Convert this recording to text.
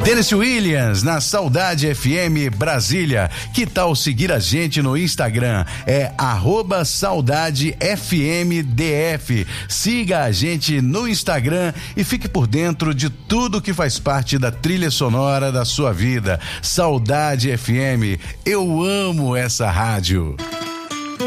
Dennis Williams, na Saudade FM Brasília. Que tal seguir a gente no Instagram? É @SaudadeFMDF. Siga a gente no Instagram e fique por dentro de tudo que faz parte da trilha sonora da sua vida. Saudade FM, eu amo essa rádio.